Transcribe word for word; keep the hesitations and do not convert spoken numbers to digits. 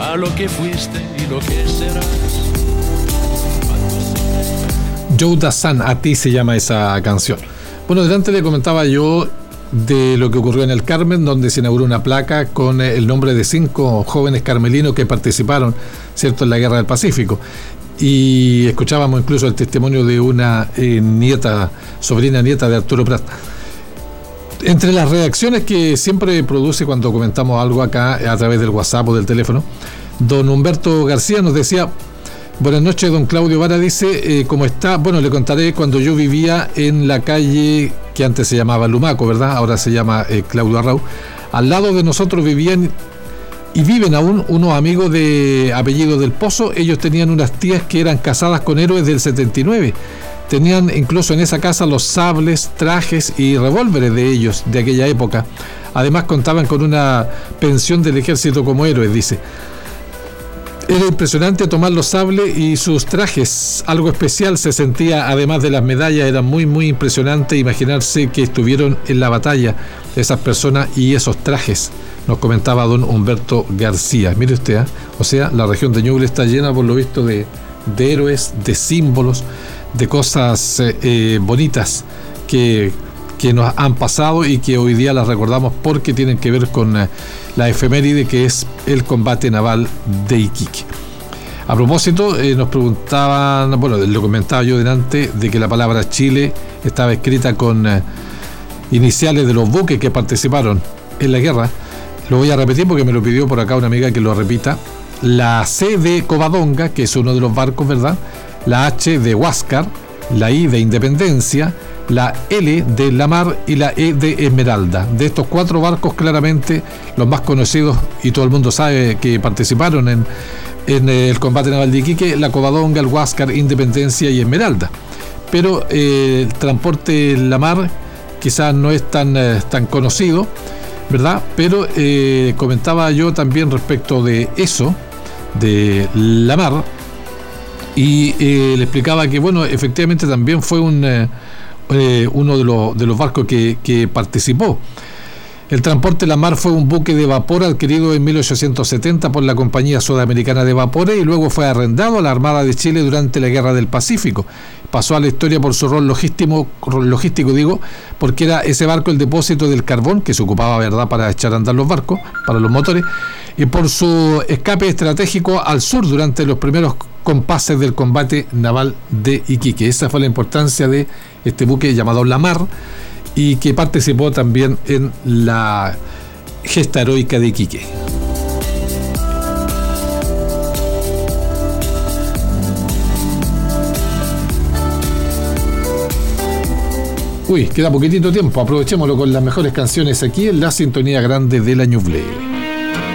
a lo que fuiste y lo que serás. Joe Dassin, A ti se llama esa canción. Bueno, delante le comentaba yo de lo que ocurrió en el Carmen, donde se inauguró una placa con el nombre de cinco jóvenes carmelinos que participaron, ¿cierto?, en la Guerra del Pacífico. Y escuchábamos incluso el testimonio de una eh, nieta, sobrina nieta de Arturo Prat. Entre las reacciones que siempre produce cuando comentamos algo acá a través del WhatsApp o del teléfono, don Humberto García nos decía: buenas noches, don Claudio Vara, dice, eh, ¿cómo está? Bueno, le contaré cuando yo vivía en la calle que antes se llamaba Lumaco, ¿verdad? Ahora se llama eh, Claudio Arrau. Al lado de nosotros vivían y viven aún unos amigos de apellido del Pozo. Ellos tenían unas tías que eran casadas con héroes del setenta y nueve. Tenían incluso en esa casa los sables, trajes y revólveres de ellos, de aquella época. Además contaban con una pensión del ejército como héroes, dice. Era impresionante tomar los sables y sus trajes, algo especial se sentía, además de las medallas, era muy muy impresionante imaginarse que estuvieron en la batalla esas personas y esos trajes, nos comentaba don Humberto García. Mire usted, ¿eh? O sea, la región de Ñuble está llena por lo visto de, de héroes, de símbolos, de cosas eh, eh, bonitas que, que nos han pasado y que hoy día las recordamos porque tienen que ver con eh, la efeméride que es el combate naval de Iquique. A propósito, eh, nos preguntaban, bueno, lo comentaba yo delante, de que la palabra Chile estaba escrita con eh, iniciales de los buques que participaron en la guerra. Lo voy a repetir porque me lo pidió por acá una amiga que lo repita. La C de Covadonga, que es uno de los barcos, ¿verdad? La H de Huáscar, la I de Independencia, la L de La Mar y la E de Esmeralda. De estos cuatro barcos, claramente los más conocidos y todo el mundo sabe que participaron en, en el combate naval de Iquique, la Covadonga, el Huáscar, Independencia y Esmeralda. Pero eh, el transporte La Mar quizás no es tan, eh, tan conocido, ¿verdad? Pero eh, comentaba yo también respecto de eso, de La Mar, y eh, le explicaba que, bueno, efectivamente también fue un... Eh, Eh, uno de los, de los barcos que, que participó. El transporte La Mar fue un buque de vapor adquirido en mil ochocientos setenta por la Compañía Sudamericana de Vapores y luego fue arrendado a la Armada de Chile durante la Guerra del Pacífico. Pasó a la historia por su rol logístico, logístico digo, porque era ese barco el depósito del carbón que se ocupaba, ¿verdad?, para echar a andar los barcos, para los motores, y por su escape estratégico al sur durante los primeros compases del combate naval de Iquique. Esa fue la importancia de este buque llamado La Mar y que participó también en la gesta heroica de Iquique. Uy, queda poquitito tiempo, aprovechémoslo con las mejores canciones aquí en la sintonía grande de la Ñuble.